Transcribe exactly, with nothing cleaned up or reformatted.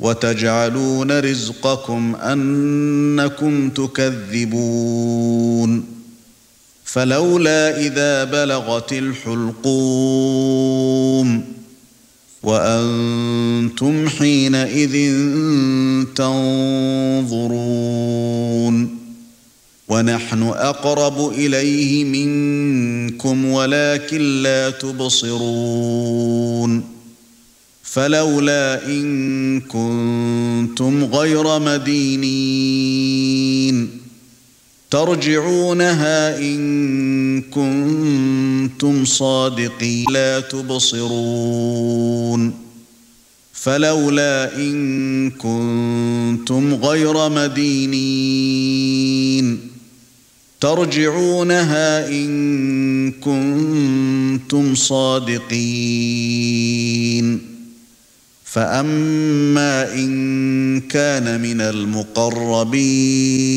وتجعلون رزقكم أنكم تكذبون فلولا إذا بلغت الحلقوم وأنتم حينئذ تنظرون ونحن أقرب إليه منكم ولكن لا تبصرون فلولا إن كنتم غير مدينين ترجعونها إن كنتم صادقين لا تبصرون فلولا إن كنتم غير مدينين ترجعونها إن كنتم صادقين فأما إن كان من المقربين